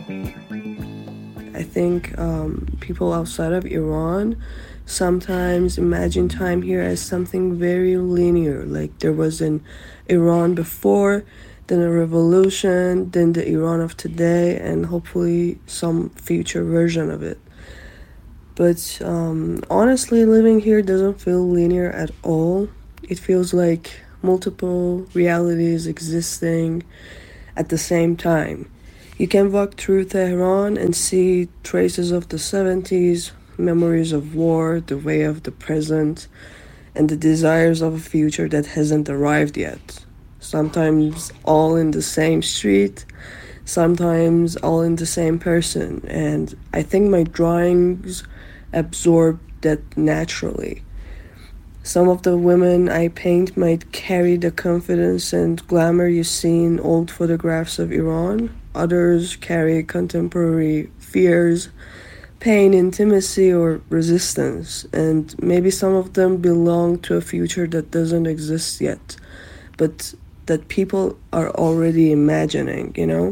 I think people outside of Iran sometimes imagine time here as something very linear, like there was an Iran before, then a revolution, then the Iran of today, and hopefully some future version of it. But honestly, living here doesn't feel linear at all. It feels like multiple realities existing at the same time. You can walk through Tehran and see traces of the 70s, memories of war, the way of the present, and the desires of a future that hasn't arrived yet. Sometimes all in the same street, sometimes all in the same person. And I think my drawings absorb that naturally. Some of the women I paint might carry the confidence and glamour you see in old photographs of Iran. Others carry contemporary fears, pain, intimacy, or resistance. And maybe some of them belong to a future that doesn't exist yet, but that people are already imagining.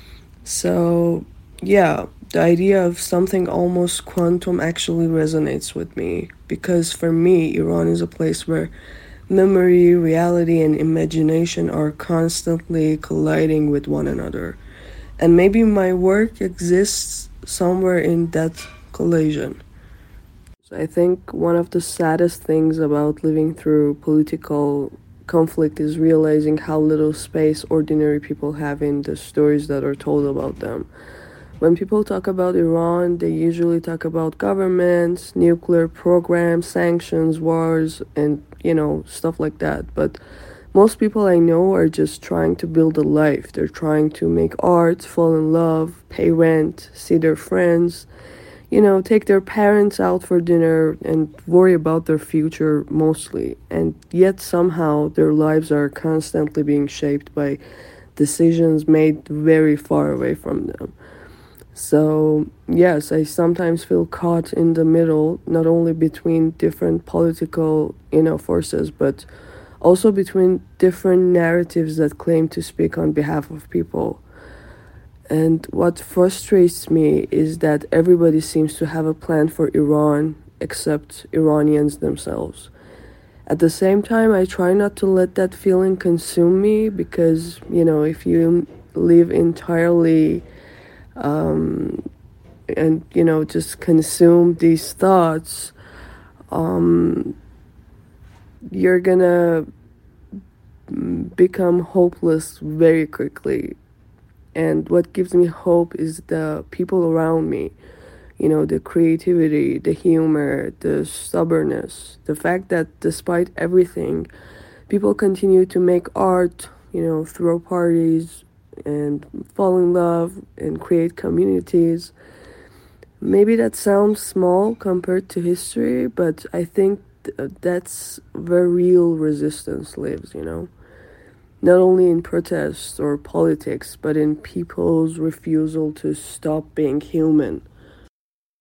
So, yeah, the idea of something almost quantum actually resonates with me because for me, Iran is a place where memory, reality, and imagination are constantly colliding with one another. And maybe my work exists somewhere in that collision. So I think one of the saddest things about living through political conflict is realizing how little space ordinary people have in the stories that are told about them. When people talk about Iran, they usually talk about governments, nuclear programs, sanctions, wars, and stuff like that. But most people I know are just trying to build a life. They're trying to make art, fall in love, pay rent, see their friends, take their parents out for dinner and worry about their future mostly. And yet somehow their lives are constantly being shaped by decisions made very far away from them. So, yes, I sometimes feel caught in the middle, not only between different political forces, but also between different narratives that claim to speak on behalf of people. And what frustrates me is that everybody seems to have a plan for Iran except Iranians themselves. At the same time, I try not to let that feeling consume me because if you live entirely and just consume these thoughts, um, you're gonna become hopeless very quickly. And what gives me hope is the people around me, the creativity, the humor, the stubbornness, the fact that despite everything, people continue to make art, throw parties and fall in love and create communities. Maybe that sounds small compared to history, but I think that's where real resistance lives. Not only in protests or politics, but in people's refusal to stop being human.